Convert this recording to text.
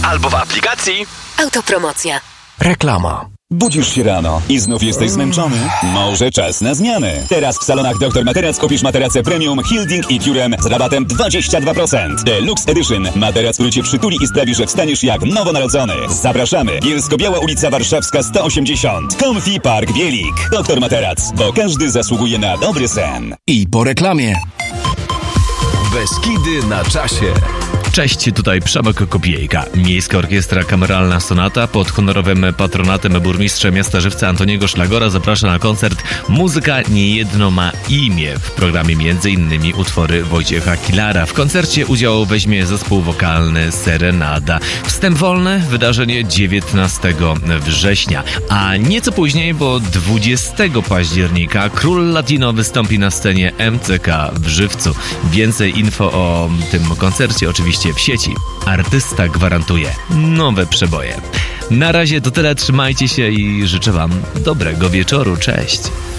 albo w aplikacji Autopromocja. Reklama. Budzisz się rano i znów jesteś zmęczony? Może czas na zmianę. Teraz w salonach Dr Materac kupisz materacę premium Hilding i Curem z rabatem 22%. Deluxe Edition. Materac, który cię przytuli i sprawi, że wstaniesz jak nowonarodzony. Zapraszamy. Bielsko-Biała ulica Warszawska 180. Comfy Park Bielik. Dr Materac, bo każdy zasługuje na dobry sen. I po reklamie. Beskidy na czasie. Cześć, tutaj Przemek Kopiejka. Miejska Orkiestra Kameralna Sonata pod honorowym patronatem burmistrza miasta Żywca Antoniego Szlagora zaprasza na koncert Muzyka niejedno ma imię. W programie m.in. utwory Wojciecha Kilara. W koncercie udział weźmie zespół wokalny Serenada. Wstęp wolny, wydarzenie 19 września. A nieco później, bo 20 października Król Latino wystąpi na scenie MCK w Żywcu. Więcej info o tym koncercie oczywiście w sieci. Artysta gwarantuje nowe przeboje. Na razie to tyle, trzymajcie się i życzę wam dobrego wieczoru. Cześć!